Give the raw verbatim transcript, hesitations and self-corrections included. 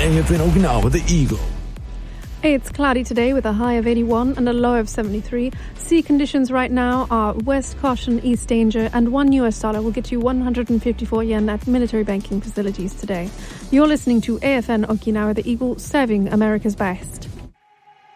A F N Okinawa, the Eagle. It's cloudy today with a high of eighty-one and a low of seventy-three. Sea conditions right now are west caution, east danger, and one U S dollar will get you one hundred fifty-four yen at military banking facilities today. You're listening to A F N Okinawa, the Eagle, serving America's best.